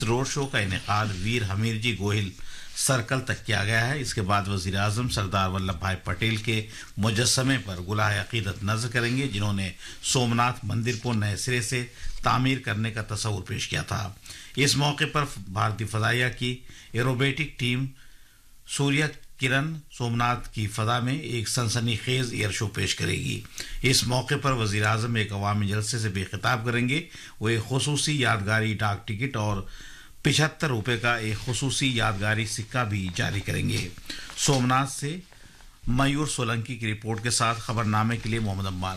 Road show का इनेकाद वीर हमीरजी Gohil circle तक किया गया है। इसके बाद वजीर आजम सरदार वल्लभ भाई पटेल के मुजस्समे पर गुलाह अकीदत नज़र करेंगे, जिन्होंने सोमनाथ मंदिर को नए सिरे से तामीर करने का तस्वुर पेश किया था। इस मौके पर भारतीय फजाइया की एरोबेटिक टीम सूर्य किरण सोमनाथ की फजा में एक सनसनीखेज एयर शो पेश करेगी। इस मौके पर वजीर आजम एक अवामी जलसे से भी खिताब करेंगे। वो एक खुसूसी यादगारी डाक टिकट और 75 रुपए का एक खुसूसी यादगारी सिक्का भी जारी करेंगे। सोमनाथ से मयूर सोलंकी की रिपोर्ट के साथ खबरनामे के लिए मोहम्मद अम्मार।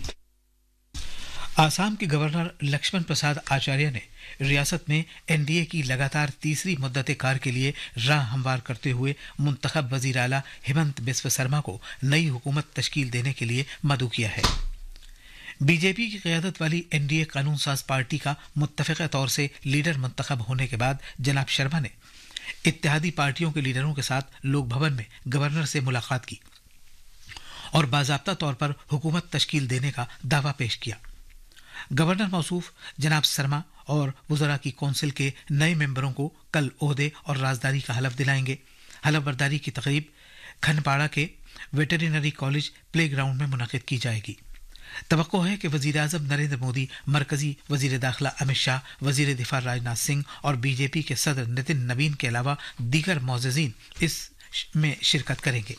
आसाम के गवर्नर लक्ष्मण प्रसाद आचार्य ने रियासत में एनडीए की लगातार तीसरी मुद्दत कार के लिए राह हमवार करते हुए मुंतखब वजीर आला हेमंत बिस्व शर्मा को नई हुकूमत तश्कील देने के लिए मदऊ किया है। बीजेपी की क़यादत वाली एनडीए कानून साज पार्टी का मुत्तफ़िक़ा तौर से लीडर मुंतखब होने के बाद जनाब शर्मा ने इत्तेहादी पार्टियों के लीडरों के साथ लोक भवन में गवर्नर से मुलाकात की और बाज़ाब्ता तौर पर हुकूमत तश्कील देने का दावा पेश किया। गवर्नर मौसूफ जनाब शर्मा और वज़रा की कौंसिल के नए मेंबरों को कल ओहदे और राजदारी का हलफ दिलाएंगे। हलफ बर्दारी की तकरीब खनपाड़ा के वेटरिनरी कॉलेज प्ले ग्राउंड में मुनक़िद की जाएगी। तवक्को है कि वज़ीर आज़म नरेंद्र मोदी, मरकजी वज़ीर दाखिला अमित शाह, वज़ीर दिफा राजनाथ सिंह और बीजेपी के सदर नितिन नवीन के अलावा दीगर मौज़ज़ीन इसमें शिरकत करेंगे।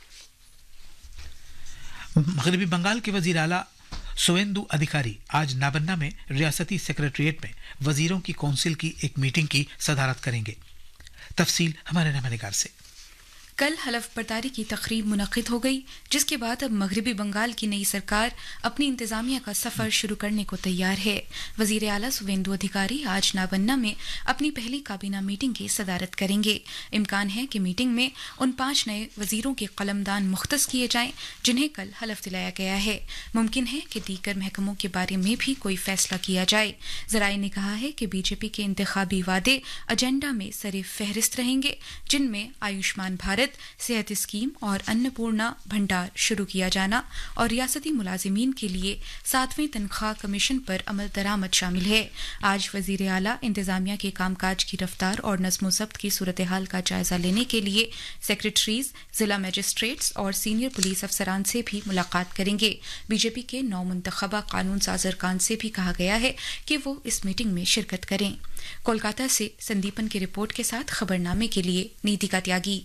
मग़रिबी बंगाल के वज़ीर आला सुवेंदु अधिकारी आज नाबन्ना में रियासती सेक्रेटरीट में वज़ीरों की कौंसिल की एक मीटिंग की सदारत करेंगे। तफसील हमारे नमानिगार से। कल हलफ बर्दारी की तकरीब मुनक़िद हो गई, जिसके बाद अब मगरबी बंगाल की नई सरकार अपनी इंतजामिया का सफर शुरू करने को तैयार है। वजीर आला सुवेंदु अधिकारी आज नाबन्ना में अपनी पहली काबीना मीटिंग की सदारत करेंगे। इम्कान है कि मीटिंग में उन 5 नए वजीरों के कलमदान मुख्तस किए जाएं जिन्हें कल हलफ दिलाया गया है। मुमकिन है कि दीगर महकमों के बारे में भी कोई फैसला किया जाए। ज़राए ने कहा है कि बीजेपी के इंतखाबी वादे एजेंडा में सरे फहरिस्त रहेंगे, जिनमें आयुष्मान भारत, सेहत स्कीम और अन्नपूर्णा भंडार शुरू किया जाना और रियासती मुलाजिमीन के लिए 7वें तनख्वाह कमीशन पर अमल दरामद शामिल है। आज वजीर आला इंतजामिया के कामकाज की रफ्तार और नज़्म ज़ब्त की सूरत हाल का जायजा लेने के लिए सेक्रेटरीज, जिला मजिस्ट्रेट्स और सीनियर पुलिस अफसरान से भी मुलाकात करेंगे। बीजेपी के नौ मुंतखबा कानून साज अरकान से भी कहा गया है कि वो इस मीटिंग में शिरकत करें। कोलकाता से संदीपन की रिपोर्ट के साथ खबरनामे के लिए नीतिका त्यागी।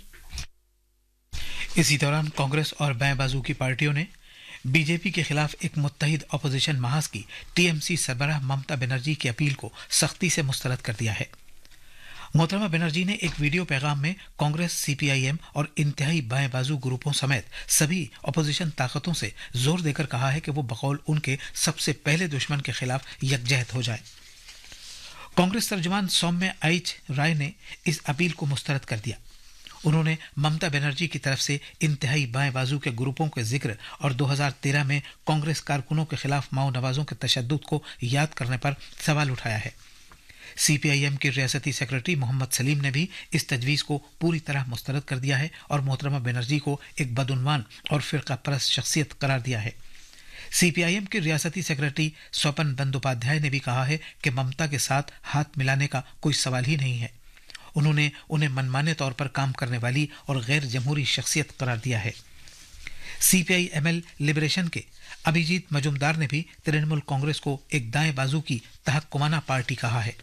इसी दौरान कांग्रेस और बाएं बाजू की पार्टियों ने बीजेपी के खिलाफ एक मुत्तहिद अपोजिशन महाज की टीएमसी सरबराह ममता बनर्जी की अपील को सख्ती से मुस्तरद कर दिया है। मोहतरमा बनर्जी ने एक वीडियो पैगाम में कांग्रेस, सीपीआईएम और इंतहाई बाएं बाजू ग्रुपों समेत सभी अपोजिशन ताकतों से जोर देकर कहा है कि वो बकौल उनके सबसे पहले दुश्मन के खिलाफ यकजहत हो जाए। कांग्रेस तर्जुमान सौम्य एच राय ने इस अपील को मुस्तरद कर दिया। उन्होंने ममता बनर्जी की तरफ से इंतहाई बाएं बाजू के ग्रुपों के जिक्र और 2013 में कांग्रेस कारकुनों के खिलाफ माओ नवाजों के तशद्दुद को याद करने पर सवाल उठाया है। सीपीआईएम के रियासती सेक्रेटरी मोहम्मद सलीम ने भी इस तजवीज़ को पूरी तरह मुस्तरद कर दिया है और मोहतरमा बनर्जी को एक बदउन्वान और फिरका परस्त शख्सियत करार दिया है। सीपीआईएम के रियासती सेक्रेटरी स्वपन बंदोपाध्याय ने भी कहा है कि ममता के साथ हाथ मिलाने का कोई सवाल ही नहीं है। उन्होंने उन्हें मनमाने तौर पर काम करने वाली और गैर जमहूरी शख्सियत करार दिया है। सीपीआई-एमएल लिबरेशन के अभिजीत मजुमदार ने भी तृणमूल कांग्रेस को एक दाएं बाजू की तहक्कुमाना पार्टी कहा है।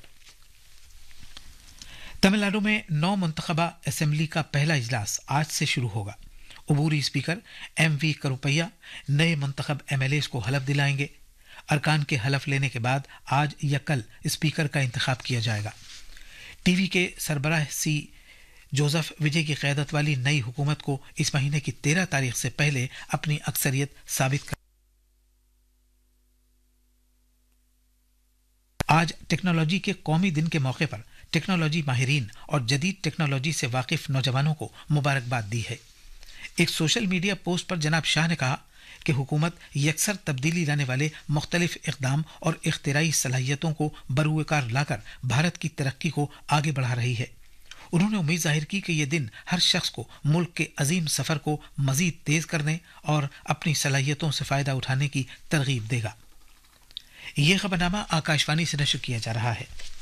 तमिलनाडु में 9 मुंतखबा असेंबली का पहला इजलास आज से शुरू होगा। उबूरी स्पीकर एमवी करुपैया नए मुंतखब एमएलएस को हलफ दिलाएंगे। अरकान के हलफ लेने के बाद आज या कल स्पीकर का इंतखाब किया जाएगा। टीवी के सरबराह सी जोसेफ विजय की क़यादत वाली नई हुकूमत को इस महीने की 13 तारीख से पहले अपनी अक्सरियत साबित कर आज टेक्नोलॉजी के कौमी दिन के मौके पर टेक्नोलॉजी माहिरीन और जदीद टेक्नोलॉजी से वाकिफ नौजवानों को मुबारकबाद दी है। एक सोशल मीडिया पोस्ट पर जनाब शाह ने कहा कि हुकूमत यकसर तब्दीली लाने वाले मुख्तलिफ इक़दाम और इख्तिराई सलाहियतों को बरूएकार लाकर भारत की तरक्की को आगे बढ़ा रही है। उन्होंने उम्मीद जाहिर की कि यह दिन हर शख्स को मुल्क के अजीम सफ़र को मज़ीद तेज़ करने और अपनी सलाहियतों से फ़ायदा उठाने की तरगीब देगा। यह खबरनामा आकाशवाणी से नशर किया जा रहा है।